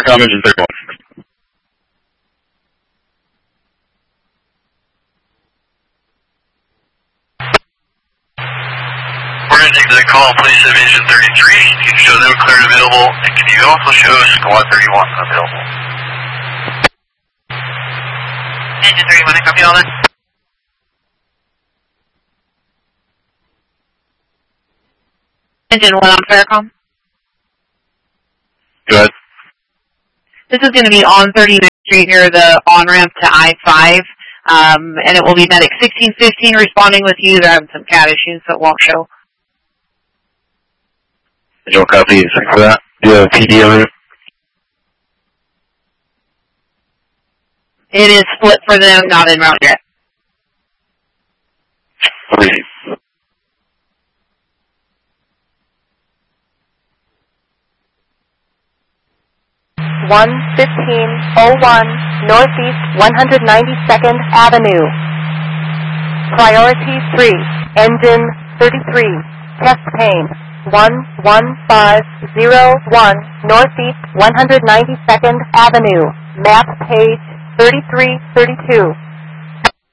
Farcom, engine 31. We're going to take the call, please, of engine 33. You can show them clear and available, and can you also show squad 31 available? Engine 31, I copy all that. Engine 1 on Farcom. Go ahead. This is going to be on 39th Street near the on-ramp to I-5, and it will be medic 1615 responding with you. They're having some CAT issues, so it won't show. Visual copy, thanks for that. Do you have a PD on it? It is split for them, not en route yet. Please. 11501 Northeast 192nd Avenue. Priority 3, engine 33, test pane 11501 Northeast 192nd Avenue. Map page 3332.